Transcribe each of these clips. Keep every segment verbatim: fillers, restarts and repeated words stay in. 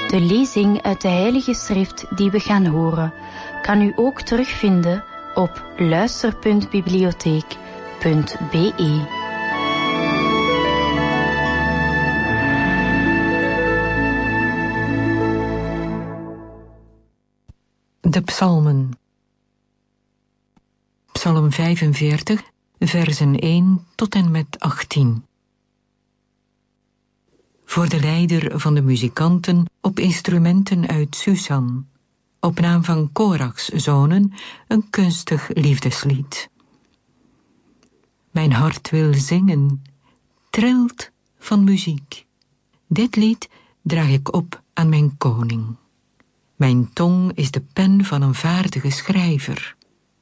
De lezing uit de Heilige Schrift die we gaan horen, kan u ook terugvinden op luister punt bibliotheek punt b e. De Psalmen. Psalm vijfenveertig, versen één tot en met achttien. Voor de leider van de muzikanten op instrumenten uit Susan, op naam van Korachs zonen, een kunstig liefdeslied. Mijn hart wil zingen, trilt van muziek. Dit lied draag ik op aan mijn koning. Mijn tong is de pen van een vaardige schrijver.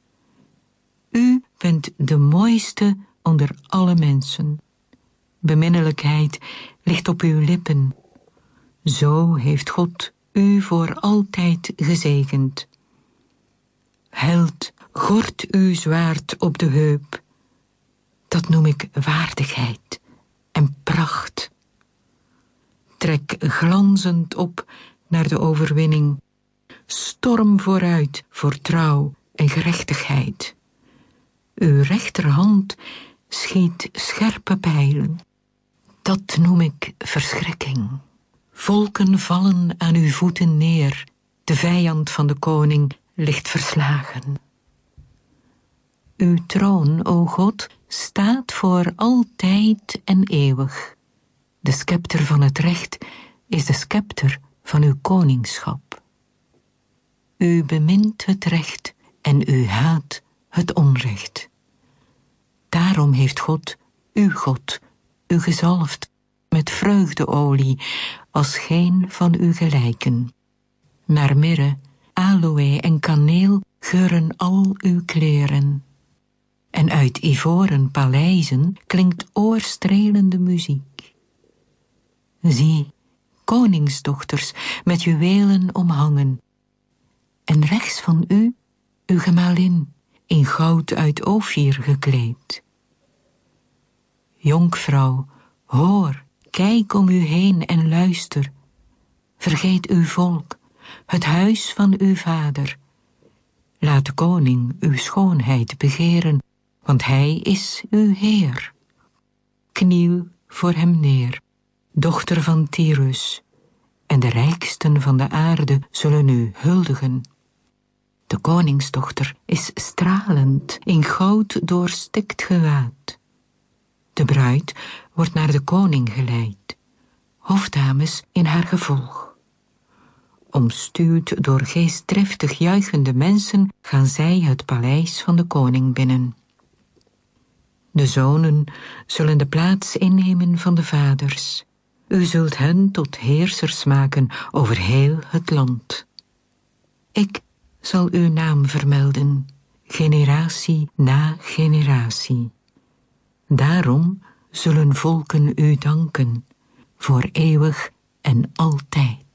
U bent de mooiste onder alle mensen. Beminnelijkheid ligt op uw lippen. Zo heeft God u voor altijd gezegend. Held, gort uw zwaard op de heup. Dat noem ik waardigheid en pracht. Trek glanzend op naar de overwinning. Storm vooruit voor trouw en gerechtigheid. Uw rechterhand schiet scherpe pijlen. Dat noem ik verschrikking. Volken vallen aan uw voeten neer. De vijand van de koning ligt verslagen. Uw troon, o God, staat voor altijd en eeuwig. De scepter van het recht is de scepter van uw koningschap. U bemint het recht en u haat het onrecht. Daarom heeft God, uw God, u gezalfd met vreugdeolie als geen van uw gelijken. Naar mirre, aloë en kaneel geuren al uw kleren. En uit ivoren paleizen klinkt oorstrelende muziek. Zie, koningsdochters met juwelen omhangen. En rechts van u, uw gemalin, in goud uit Ofir gekleed. Jonkvrouw, hoor, kijk om u heen en luister. Vergeet uw volk, het huis van uw vader. Laat de koning uw schoonheid begeren, want hij is uw Heer. Kniel voor hem neer, dochter van Tyrus, en de rijksten van de aarde zullen u huldigen. De koningsdochter is stralend, in goud doorstikt gewaad. De bruid wordt naar de koning geleid, hofdames in haar gevolg. Omstuwd door geestdriftig juichende mensen gaan zij het paleis van de koning binnen. De zonen zullen de plaats innemen van de vaders. U zult hen tot heersers maken over heel het land. Ik zal uw naam vermelden, generatie na generatie. Daarom zullen volken u danken, voor eeuwig en altijd.